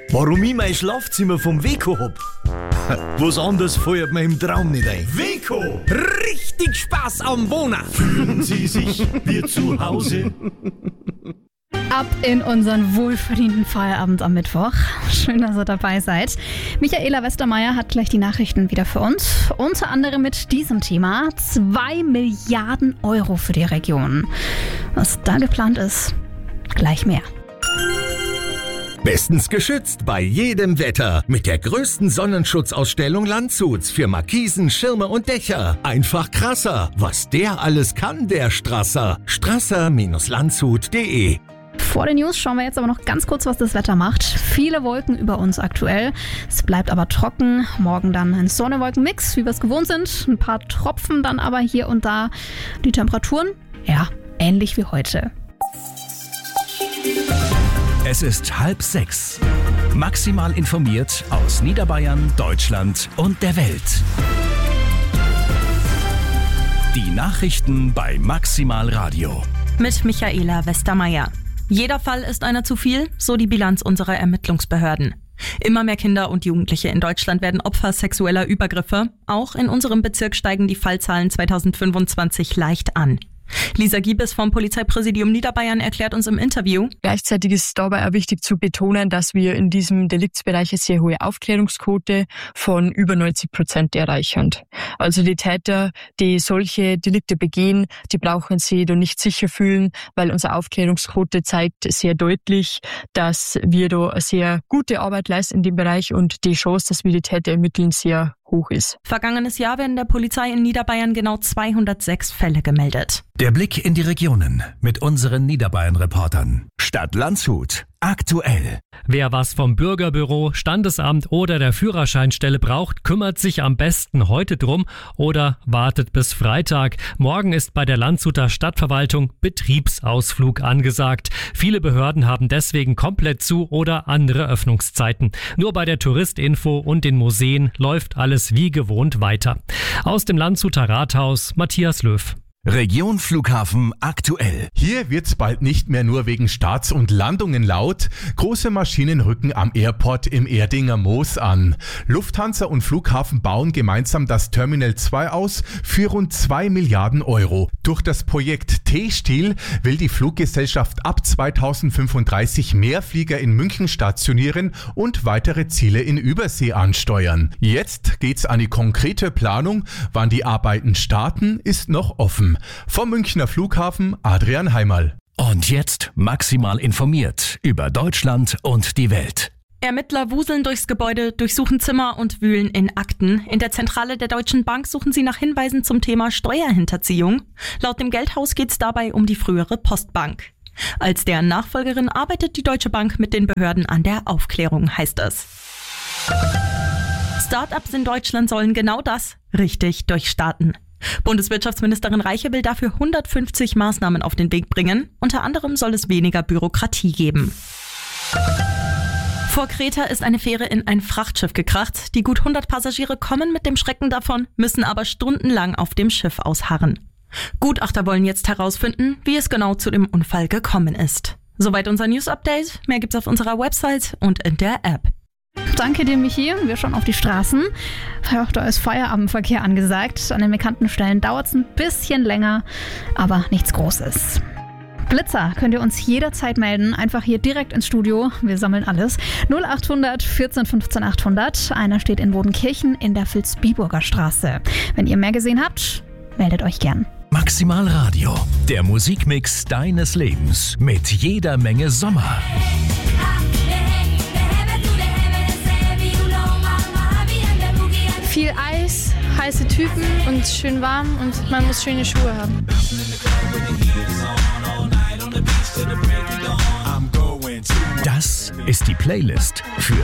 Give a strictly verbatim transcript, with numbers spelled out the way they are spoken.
Warum ich mein Schlafzimmer vom Weko hab? Was anderes fällt mir im Traum nicht ein. Weko! Richtig Spaß am Wohnen! Fühlen Sie sich wie zu Hause? Ab in unseren wohlverdienten Feierabend am Mittwoch. Schön, dass ihr dabei seid. Michaela Westermeier hat gleich die Nachrichten wieder für uns. Unter anderem mit diesem Thema: zwei Milliarden Euro für die Region. Was da geplant ist, gleich mehr. Bestens geschützt bei jedem Wetter mit der größten Sonnenschutzausstellung Landshuts für Markisen, Schirme und Dächer. Einfach krasser, was der alles kann, der Strasser. strasser Landshut punkt de. Vor den News schauen wir jetzt aber noch ganz kurz, was das Wetter macht. Viele Wolken über uns aktuell. Es bleibt aber trocken. Morgen dann ein Sonne-Wolken-Mix, wie wir es gewohnt sind. Ein paar Tropfen dann aber hier und da. Die Temperaturen, ja, ähnlich wie heute. Es ist halb sechs. Maximal informiert aus Niederbayern, Deutschland und der Welt. Die Nachrichten bei Maximal Radio. Mit Michaela Westermeier. Jeder Fall ist einer zu viel, so die Bilanz unserer Ermittlungsbehörden. Immer mehr Kinder und Jugendliche in Deutschland werden Opfer sexueller Übergriffe. Auch in unserem Bezirk steigen die Fallzahlen zweitausendfünfundzwanzig leicht an. Lisa Giebes vom Polizeipräsidium Niederbayern erklärt uns im Interview: Gleichzeitig ist es dabei auch wichtig zu betonen, dass wir in diesem Deliktsbereich eine sehr hohe Aufklärungsquote von über neunzig Prozent erreichen. Also die Täter, die solche Delikte begehen, die brauchen sich da nicht sicher fühlen, weil unsere Aufklärungsquote zeigt sehr deutlich, dass wir da eine sehr gute Arbeit leisten in dem Bereich und die Chance, dass wir die Täter ermitteln, sehr hoch ist. Vergangenes Jahr werden der Polizei in Niederbayern genau zweihundertsechs Fälle gemeldet. Der Blick in die Regionen mit unseren Niederbayern-Reportern. Stadt Landshut. Aktuell. Wer was vom Bürgerbüro, Standesamt oder der Führerscheinstelle braucht, kümmert sich am besten heute drum oder wartet bis Freitag. Morgen ist bei der Landshuter Stadtverwaltung Betriebsausflug angesagt. Viele Behörden haben deswegen komplett zu oder andere Öffnungszeiten. Nur bei der Touristinfo und den Museen läuft alles wie gewohnt weiter. Aus dem Landshuter Rathaus Matthias Löw. Region Flughafen aktuell. Hier wird's bald nicht mehr nur wegen Starts und Landungen laut. Große Maschinen rücken am Airport im Erdinger Moos an. Lufthansa und Flughafen bauen gemeinsam das Terminal zwei aus für rund zwei Milliarden Euro. Durch das Projekt T-Stil will die Fluggesellschaft ab zweitausendfünfunddreißig mehr Flieger in München stationieren und weitere Ziele in Übersee ansteuern. Jetzt geht's an die konkrete Planung. Wann die Arbeiten starten, ist noch offen. Vom Münchner Flughafen Adrian Heimal. Und jetzt maximal informiert über Deutschland und die Welt. Ermittler wuseln durchs Gebäude, durchsuchen Zimmer und wühlen in Akten. In der Zentrale der Deutschen Bank suchen sie nach Hinweisen zum Thema Steuerhinterziehung. Laut dem Geldhaus geht es dabei um die frühere Postbank. Als deren Nachfolgerin arbeitet die Deutsche Bank mit den Behörden an der Aufklärung, heißt es. Start-ups in Deutschland sollen genau das richtig durchstarten. Bundeswirtschaftsministerin Reiche will dafür hundertfünfzig Maßnahmen auf den Weg bringen. Unter anderem soll es weniger Bürokratie geben. Vor Kreta ist eine Fähre in ein Frachtschiff gekracht. Die gut hundert Passagiere kommen mit dem Schrecken davon, müssen aber stundenlang auf dem Schiff ausharren. Gutachter wollen jetzt herausfinden, wie es genau zu dem Unfall gekommen ist. Soweit unser News-Update. Mehr gibt's auf unserer Website und in der App. Danke dir, Michi. Wir schauen auf die Straßen. Ja, da ist Feierabendverkehr angesagt. An den bekannten Stellen dauert es ein bisschen länger, aber nichts Großes. Blitzer könnt ihr uns jederzeit melden. Einfach hier direkt ins Studio. Wir sammeln alles. null achthundert vierzehn fünfzehn achthundert. Einer steht in Bodenkirchen in der Vilsbiburger Straße. Wenn ihr mehr gesehen habt, meldet euch gern. Maximal Radio. Der Musikmix deines Lebens. Mit jeder Menge Sommer. Viel Eis, heiße Typen und schön warm und man muss schöne Schuhe haben. Das ist die Playlist für